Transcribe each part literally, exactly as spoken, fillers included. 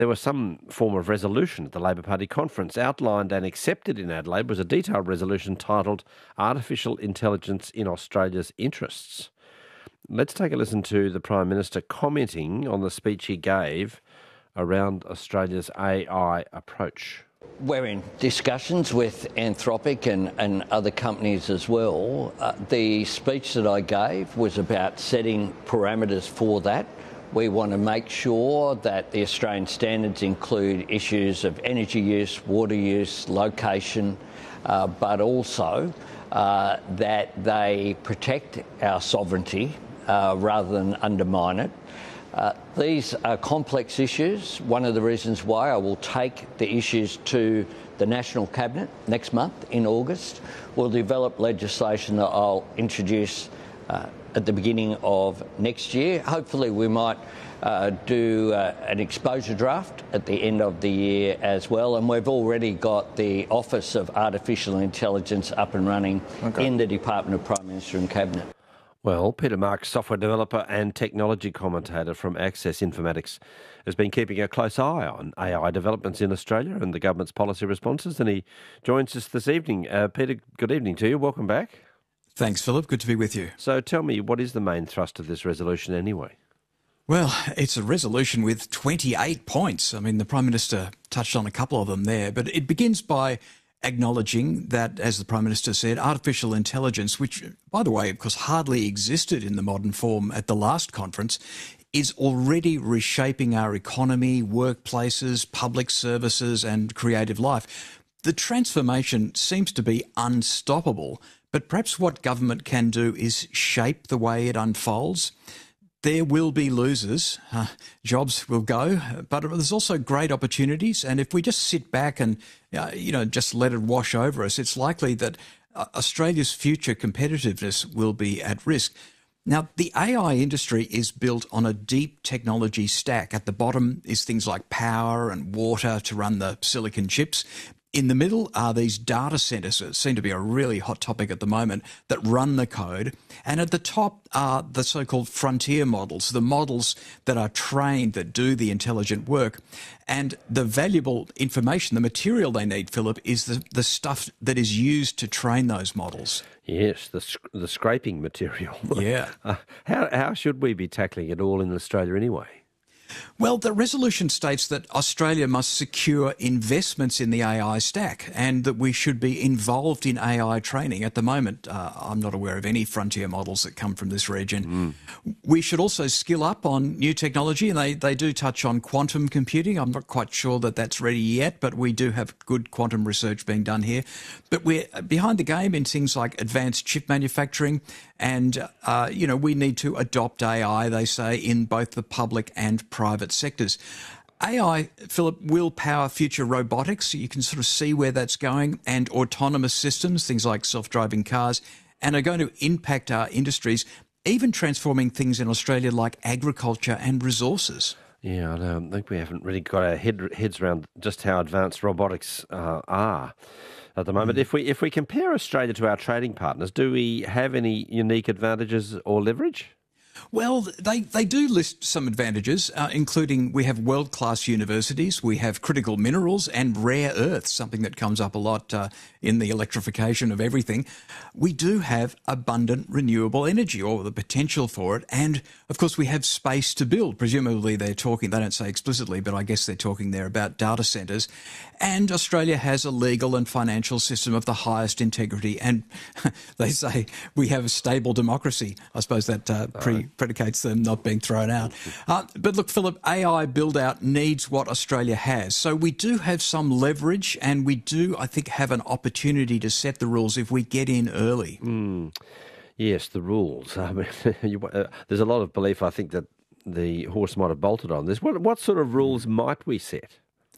there was some form of resolution at the Labor Party conference. Outlined and accepted in Adelaide was a detailed resolution titled Artificial Intelligence in Australia's Interests. Let's take a listen to the Prime Minister commenting on the speech he gave around Australia's A I approach. We're in discussions with Anthropic and, and other companies as well. Uh, the speech that I gave was about setting parameters for that. We want to make sure that the Australian standards include issues of energy use, water use, location, uh, but also uh, that they protect our sovereignty uh, rather than undermine it. Uh, these are complex issues. One of the reasons why I will take the issues to the National Cabinet next month in August. We'll develop legislation that I'll introduce uh, at the beginning of next year. Hopefully we might uh, do uh, an exposure draft at the end of the year as well. And we've already got the Office of Artificial Intelligence up and running okay. in the Department of Prime Minister and Cabinet. Well, Peter Marks, software developer and technology commentator from Access Informatics, has been keeping a close eye on A I developments in Australia and the government's policy responses, and he joins us this evening. Uh, Peter, good evening to you. Welcome back. Thanks, Philip. Good to be with you. So tell me, what is the main thrust of this resolution anyway? Well, it's a resolution with twenty-eight points. I mean, the Prime Minister touched on a couple of them there, but it begins by acknowledging that, as the Prime Minister said, artificial intelligence, which, by the way, of course, hardly existed in the modern form at the last conference, is already reshaping our economy, workplaces, public services and creative life. The transformation seems to be unstoppable, but perhaps what government can do is shape the way it unfolds. There will be losers, uh, jobs will go, but there's also great opportunities. And if we just sit back and, uh, you know, just let it wash over us, it's likely that uh, Australia's future competitiveness will be at risk. Now, the A I industry is built on a deep technology stack. At the bottom is things like power and water to run the silicon chips. In the middle are these data centres that seem to be a really hot topic at the moment that run the code. And at the top are the so-called frontier models, the models that are trained, that do the intelligent work. And the valuable information, the material they need, Philip, is the, the stuff that is used to train those models. Yes, the sc- the scraping material. Yeah. uh, how, how should we be tackling it all in Australia anyway? Well, the resolution states that Australia must secure investments in the A I stack and that we should be involved in A I training. At the moment, uh, I'm not aware of any frontier models that come from this region. Mm. We should also skill up on new technology, and they, they do touch on quantum computing. I'm not quite sure that that's ready yet, but we do have good quantum research being done here. But we're behind the game in things like advanced chip manufacturing, and, uh, you know, we need to adopt A I, they say, in both the public and private sectors. A I, Philip, will power future robotics. You can sort of see where that's going, and autonomous systems, things like self-driving cars, and are going to impact our industries, even transforming things in Australia like agriculture and resources. Yeah, I know. I think we haven't really got our head, heads around just how advanced robotics uh, are at the moment. Mm. If we if we compare Australia to our trading partners, do we have any unique advantages or leverage? Well, they, they do list some advantages, uh, including we have world-class universities, we have critical minerals and rare earths, something that comes up a lot uh, in the electrification of everything. We do have abundant renewable energy, or the potential for it, and of course we have space to build. Presumably they're talking, they don't say explicitly, but I guess they're talking there about data centres. And Australia has a legal and financial system of the highest integrity, and they say we have a stable democracy. I suppose that uh, pre predicates them not being thrown out. Uh, but look, Philip, A I build-out needs what Australia has. So we do have some leverage, and we do, I think, have an opportunity to set the rules if we get in early. Mm. Yes, the rules. I mean, you, uh, there's a lot of belief, I think, that the horse might have bolted on this. What, what sort of rules might we set?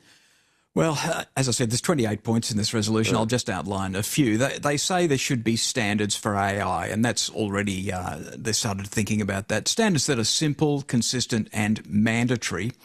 Well, uh, as I said, there's twenty-eight points in this resolution. Yeah. I'll just outline a few. They, they say there should be standards for A I, and that's already, uh, they started thinking about that. Standards that are simple, consistent and mandatory.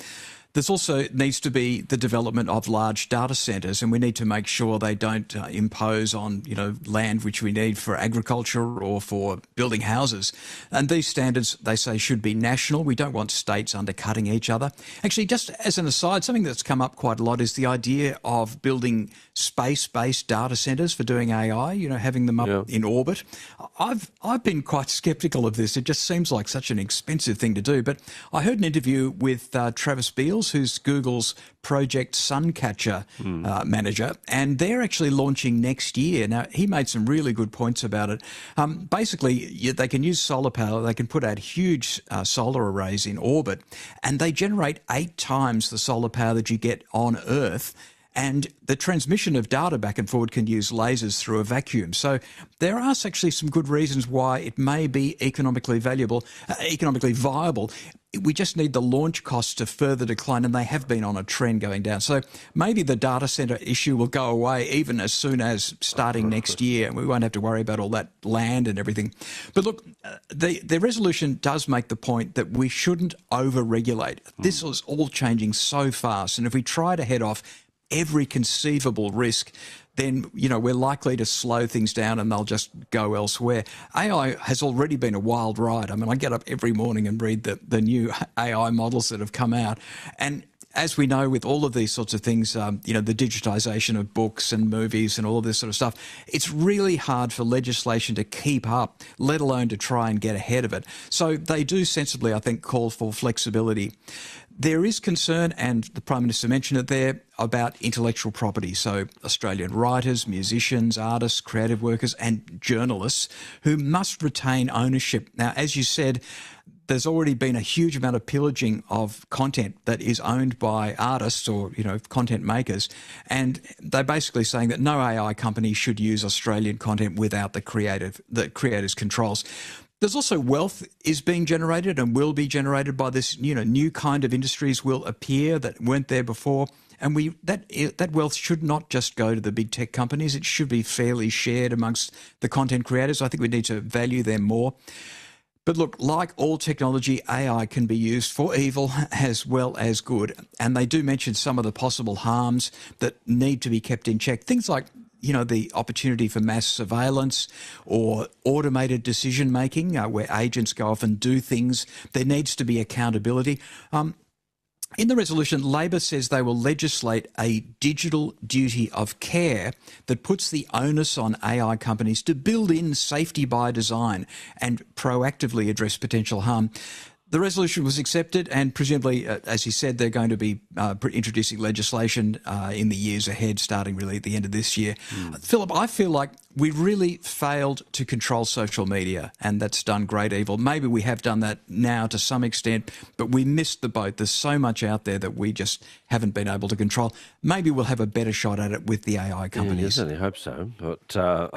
There's also needs to be the development of large data centres, and we need to make sure they don't uh, impose on, you know, land which we need for agriculture or for building houses. And these standards, they say, should be national. We don't want states undercutting each other. Actually, just as an aside, something that's come up quite a lot is the idea of building space-based data centres for doing A I, you know, having them up yeah. in orbit. I've I've been quite sceptical of this. It just seems like such an expensive thing to do. But I heard an interview with uh, Travis Beals, who's Google's Project Suncatcher mm. uh, manager, and they're actually launching next year. Now, he made some really good points about it. Um, basically, you, they can use solar power. They can put out huge uh, solar arrays in orbit, and they generate eight times the solar power that you get on Earth. And the transmission of data back and forward can use lasers through a vacuum. So there are actually some good reasons why it may be economically valuable, uh, economically viable. We just need the launch costs to further decline, and they have been on a trend going down. So maybe the data centre issue will go away even as soon as starting next year, and we won't have to worry about all that land and everything. But look, uh, the, the resolution does make the point that we shouldn't over-regulate. Mm. This is all changing so fast, and if we try to head off every conceivable risk, then, you know, we're likely to slow things down and they'll just go elsewhere. A I has already been a wild ride. I mean, I get up every morning and read the, the new A I models that have come out. And as we know, with all of these sorts of things, um, you know, the digitisation of books and movies and all of this sort of stuff, it's really hard for legislation to keep up, let alone to try and get ahead of it. So they do sensibly, I think, call for flexibility. There is concern, and the Prime Minister mentioned it there, about intellectual property. So Australian writers, musicians, artists, creative workers and journalists who must retain ownership. Now, as you said, there's already been a huge amount of pillaging of content that is owned by artists or, you know, content makers. And they're basically saying that no A I company should use Australian content without the creative, the creators' controls. There's also wealth is being generated and will be generated by this, you know, new kind of industries will appear that weren't there before. And we that that wealth should not just go to the big tech companies. It should be fairly shared amongst the content creators. I think we need to value them more. But look, like all technology, A I can be used for evil as well as good. And they do mention some of the possible harms that need to be kept in check. Things like, you know, the opportunity for mass surveillance or automated decision making, uh, where agents go off and do things. There needs to be accountability. Um, in the resolution, Labor says they will legislate a digital duty of care that puts the onus on A I companies to build in safety by design and proactively address potential harm. The resolution was accepted, and presumably, uh, as he said, they're going to be uh, introducing legislation uh, in the years ahead, starting really at the end of this year. Mm. Uh, Philip, I feel like we really failed to control social media, and that's done great evil. Maybe we have done that now to some extent, but we missed the boat. There's so much out there that we just haven't been able to control. Maybe we'll have a better shot at it with the A I companies. Yeah, I certainly hope so, but... Uh...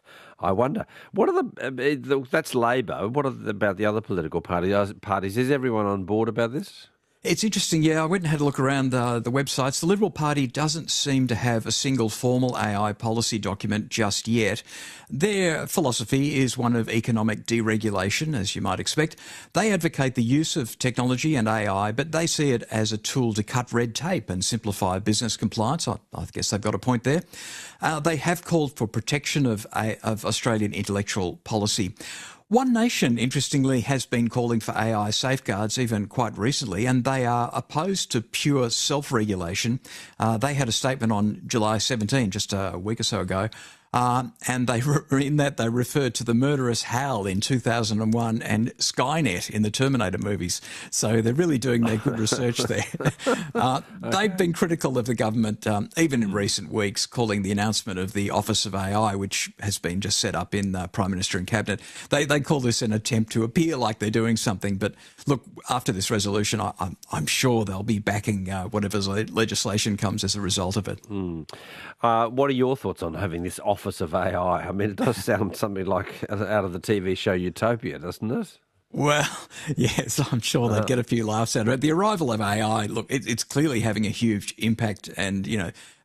I wonder, what are the, that's Labor, what are the, about the other political parties? Parties? Is everyone on board about this? It's interesting, yeah. I went and had a look around uh, the websites. The Liberal Party doesn't seem to have a single formal A I policy document just yet. Their philosophy is one of economic deregulation, as you might expect. They advocate the use of technology and A I, but they see it as a tool to cut red tape and simplify business compliance. I, I guess they've got a point there. Uh, they have called for protection of, of Australian intellectual policy. One Nation, interestingly, has been calling for A I safeguards even quite recently, and they are opposed to pure self-regulation. Uh, they had a statement on July seventeenth, just a week or so ago, Uh, and they in that they referred to the murderous Hal in two thousand one and Skynet in the Terminator movies. So they're really doing their good research there. uh, they've been critical of the government, um, even in recent weeks, calling the announcement of the Office of A I, which has been just set up in uh, Prime Minister and Cabinet. They they call this an attempt to appear like they're doing something. But look, after this resolution, I, I'm, I'm sure they'll be backing uh, whatever legislation comes as a result of it. Mm. Uh, what are your thoughts on having this Office of A I? I mean, it does sound something like out of the T V show Utopia, doesn't it? Well, yes, I'm sure they'd get a few laughs out of it. The arrival of A I, look, it, it's clearly having a huge impact, and, you know,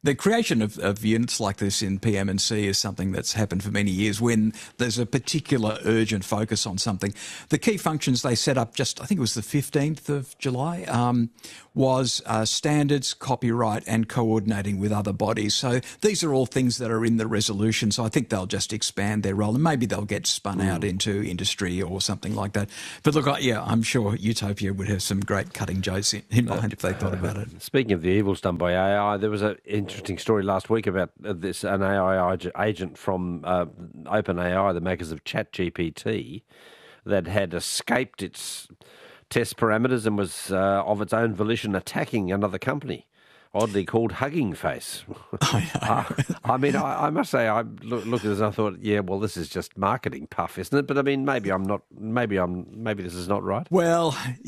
the creation of, of units like this in P M and C is something that's happened for many years when there's a particular urgent focus on something. The key functions they set up just, I think it was the fifteenth of July, um, was uh, standards, copyright and coordinating with other bodies. So these are all things that are in the resolution. So I think they'll just expand their role and maybe they'll get spun mm. out into industry or something like that. But look, I, yeah, I'm sure Utopia would have some great cutting jokes in, in mind uh, if they thought about it. Speaking of the evils done by A I, there was an interesting story last week about this an A I agent from uh, OpenAI, the makers of ChatGPT, that had escaped its test parameters and was uh, of its own volition attacking another company, oddly called Hugging Face. I, I, I mean, I, I must say, I look, looked at this and I thought, yeah, well, this is just marketing puff, isn't it? But I mean, maybe I'm not. Maybe I'm. Maybe this is not right. Well.